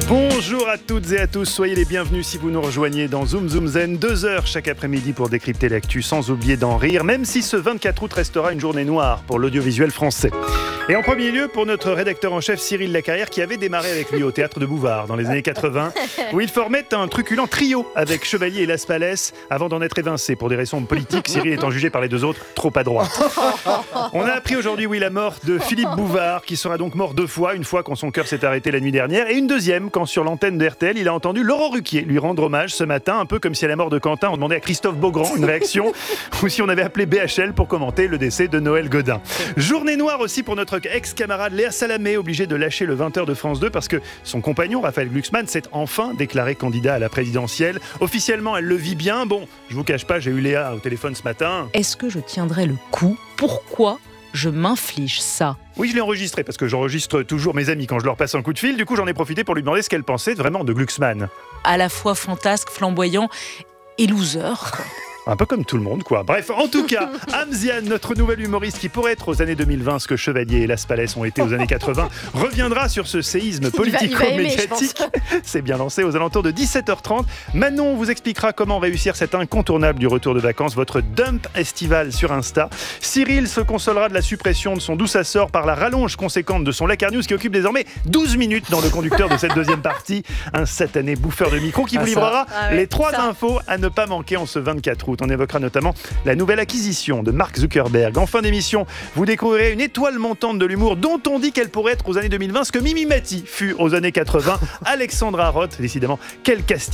Bonjour à toutes et à tous, soyez les bienvenus si vous nous rejoignez dans Zoom Zoom Zen, 2 heures chaque après-midi pour décrypter l'actu sans oublier d'en rire, même si ce 24 août restera une journée noire pour l'audiovisuel français. Et en premier lieu, pour notre rédacteur en chef Cyril Lacarrière, qui avait démarré avec lui au Théâtre de Bouvard dans les années 80, où il formait un truculent trio avec Chevalier et Las Palais, avant d'en être évincé pour des raisons politiques, Cyril étant jugé par les deux autres trop à droite. On a appris aujourd'hui, la mort de Philippe Bouvard, qui sera donc mort 2 fois, une fois quand son cœur s'est arrêté la nuit dernière, et une deuxième quand sur l'antenne de RTL, il a entendu Laurent Ruquier lui rendre hommage ce matin, un peu comme si à la mort de Quentin, on demandait à Christophe Beaugrand une réaction, ou si on avait appelé BHL pour commenter le décès de Noël Godin. Journée noire aussi pour notre ex-camarade Léa Salamé, obligée de lâcher le 20h de France 2 parce que son compagnon, Raphaël Glucksmann, s'est enfin déclaré candidat à la présidentielle. Officiellement, elle le vit bien. Bon, je vous cache pas, j'ai eu Léa au téléphone ce matin. Est-ce que je tiendrai le coup ? Pourquoi je m'inflige ça ? Oui, je l'ai enregistré parce que j'enregistre toujours mes amis quand je leur passe un coup de fil. Du coup, j'en ai profité pour lui demander ce qu'elle pensait vraiment de Glucksmann. À la fois fantasque, flamboyant et loser. Un peu comme tout le monde, quoi. Bref, en tout cas, Amzian, notre nouvel humoriste qui pourrait être aux années 2020 ce que Chevalier et Las Palais ont été aux années 80, reviendra sur ce séisme politico-médiatique. C'est bien lancé aux alentours de 17h30. Manon vous expliquera comment réussir cet incontournable du retour de vacances, votre dump estival sur Insta. Cyril se consolera de la suppression de son D'où ça sort par la rallonge conséquente de son Lacar News qui occupe désormais 12 minutes dans le conducteur de cette deuxième partie. Un satané bouffeur de micro qui vous livrera les 3 infos à ne pas manquer en ce 24 août. On évoquera notamment la nouvelle acquisition de Mark Zuckerberg. En fin d'émission, vous découvrirez une étoile montante de l'humour dont on dit qu'elle pourrait être aux années 2020 ce que Mimi Mati fut aux années 80. Alexandra Roth, décidément, quel casting